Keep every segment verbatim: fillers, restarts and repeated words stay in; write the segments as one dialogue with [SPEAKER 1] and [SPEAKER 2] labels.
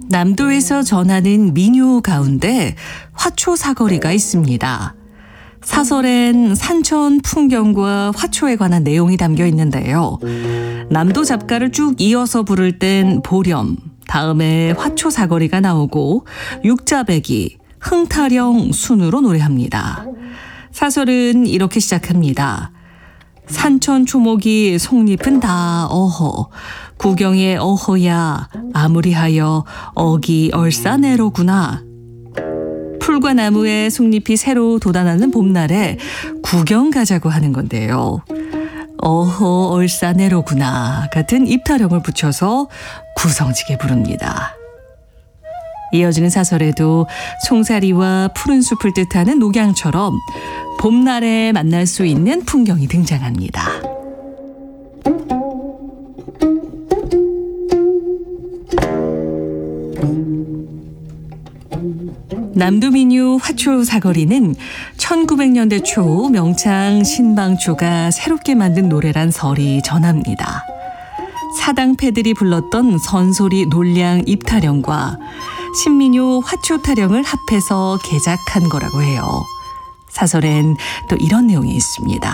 [SPEAKER 1] 남도에서 전하는 민요 가운데 화초 사거리가 있습니다. 사설엔 산천 풍경과 화초에 관한 내용이 담겨 있는데요. 남도 잡가를 쭉 이어서 부를 땐 보렴, 다음에 화초 사거리가 나오고 육자배기, 흥타령 순으로 노래합니다. 사설은 이렇게 시작합니다. 산천 초목이 속잎은 다 어허, 구경에 어허야 아무리하여 어기 얼싸내로구나. 풀과 나무에 속잎이 새로 돋아나는 봄날에 구경 가자고 하는 건데요. 어허 얼싸내로구나 같은 입타령을 붙여서 구성지게 부릅니다. 이어지는 사설에도 송사리와 푸른 숲을 뜻하는 녹양처럼 봄날에 만날 수 있는 풍경이 등장합니다. 남도민요 화초 사거리는 천구백 년대 초 명창 신방초가 새롭게 만든 노래란 설이 전합니다. 사당패들이 불렀던 선소리 놀량 입타령과 신민요 화초 타령을 합해서 개작한 거라고 해요. 사설엔 또 이런 내용이 있습니다.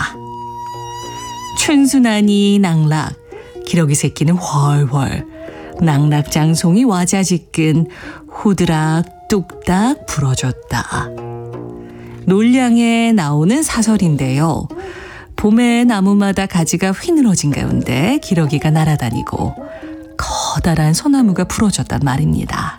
[SPEAKER 1] 춘순하니 낙락, 기러기 새끼는 훨훨, 낙락장송이 와자지끈, 후드락 뚝딱 부러졌다. 놀량에 나오는 사설인데요. 봄에 나무마다 가지가 휘늘어진 가운데 기러기가 날아다니고 커다란 소나무가 부러졌단 말입니다.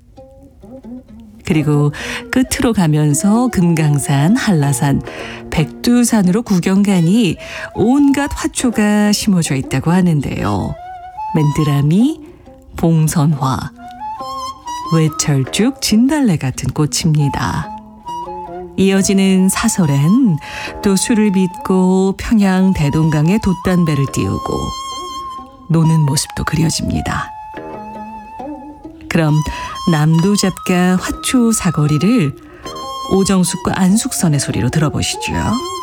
[SPEAKER 1] 그리고 끝으로 가면서 금강산, 한라산, 백두산으로 구경 가니 온갖 화초가 심어져 있다고 하는데요. 맨드라미, 봉선화, 외철쭉, 진달래 같은 꽃입니다. 이어지는 사설엔 또 술을 빚고 평양 대동강에 돛단배를 띄우고 노는 모습도 그려집니다. 그럼 남도 잡가 화초 사거리를 오정숙과 안숙선의 소리로 들어보시죠.